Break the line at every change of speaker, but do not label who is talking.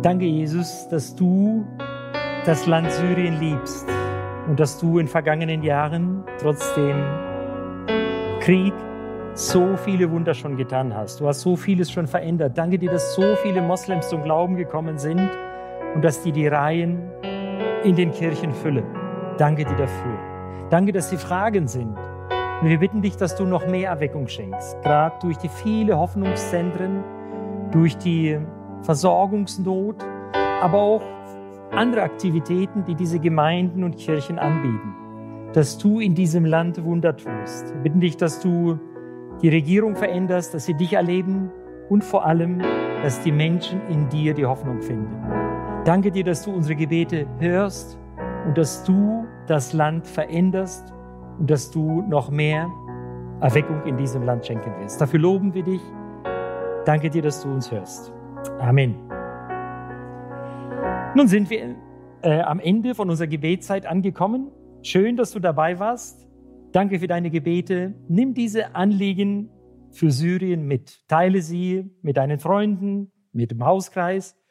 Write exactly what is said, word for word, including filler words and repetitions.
Danke, Jesus, dass du das Land Syrien liebst und dass du in vergangenen Jahren trotz dem Krieg so viele Wunder schon getan hast. Du hast so vieles schon verändert. Danke dir, dass so viele Moslems zum Glauben gekommen sind und dass die die Reihen in den Kirchen füllen. Danke dir dafür. Danke, dass sie Fragen sind. Und wir bitten dich, dass du noch mehr Erweckung schenkst, gerade durch die vielen Hoffnungszentren, durch die Versorgungsnot, aber auch andere Aktivitäten, die diese Gemeinden und Kirchen anbieten, dass du in diesem Land Wunder tust. Wir bitten dich, dass du die Regierung veränderst, dass sie dich erleben und vor allem, dass die Menschen in dir die Hoffnung finden. Danke dir, dass du unsere Gebete hörst und dass du das Land veränderst und dass du noch mehr Erweckung in diesem Land schenken wirst. Dafür loben wir dich. Danke dir, dass du uns hörst. Amen. Nun sind wir äh, am Ende von unserer Gebetszeit angekommen. Schön, dass du dabei warst. Danke für deine Gebete. Nimm diese Anliegen für Syrien mit. Teile sie mit deinen Freunden, mit dem Hauskreis.